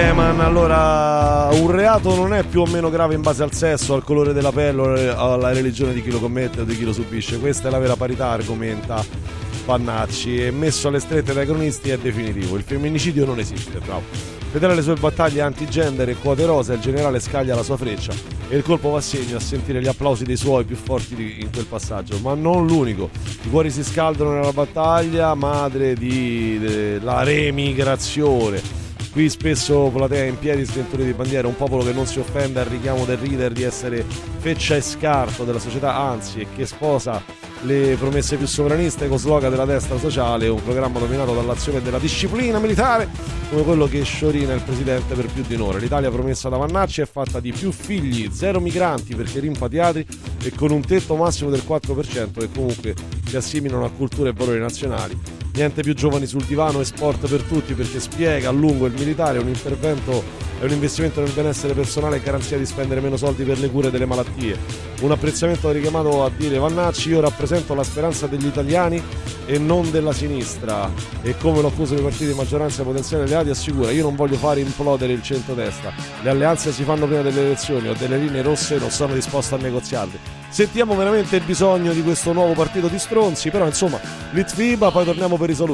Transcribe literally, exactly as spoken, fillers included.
Eman, allora un reato non è più o meno grave in base al sesso, al colore della pelle o alla religione di chi lo commette o di chi lo subisce. Questa è la vera parità, argomenta Pannacci, e messo alle strette dai cronisti è definitivo. Il femminicidio non esiste, bravo. Fedele alle sue battaglie anti-gender e quote rosa, il generale scaglia la sua freccia e il colpo va a segno a sentire gli applausi dei suoi più forti in quel passaggio. Ma non l'unico, i cuori si scaldano nella battaglia madre di, de, la remigrazione. Qui spesso platea in piedi, stentori di bandiera, un popolo che non si offende al richiamo del leader di essere feccia e scarto della società, anzi, e che sposa le promesse più sovraniste con slogan della destra sociale, un programma dominato dall'azione e della disciplina militare come quello che sciorina il presidente per più di un'ora. L'Italia promessa da Pannacci è fatta di più figli, zero migranti perché rimpatriati e con un tetto massimo del quattro per cento che comunque si assimilano a culture e valori nazionali. Niente più giovani sul divano e sport per tutti, perché spiega a lungo il militare è un intervento, è un investimento nel benessere personale e garanzia di spendere meno soldi per le cure delle malattie. Un apprezzamento ha richiamato a dire Pannacci: io rappresento la speranza degli italiani e non della sinistra, e come lo accusano i partiti di maggioranza e potenziali alleati assicura: io non voglio fare implodere il centrodestra, le alleanze si fanno prima delle elezioni, ho delle linee rosse e non sono disposto a negoziarle. Sentiamo veramente il bisogno di questo nuovo partito di stronzi, però insomma l'Itfiba, poi torniamo per i saluti.